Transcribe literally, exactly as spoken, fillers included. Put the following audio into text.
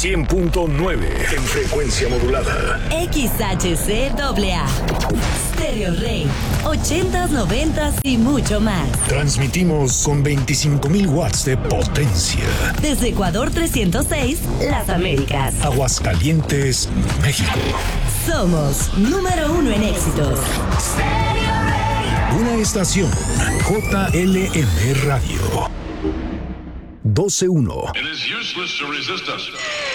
cien punto nueve en frecuencia modulada. X H C A A. Stereo Rey. ochentas, noventas y mucho más. Transmitimos con veinticinco mil watts de potencia. Desde Ecuador trescientos seis, Las Américas. Aguascalientes, México. Somos número uno en éxitos. Una estación J L M Radio. doce uno. It is useless to resist us.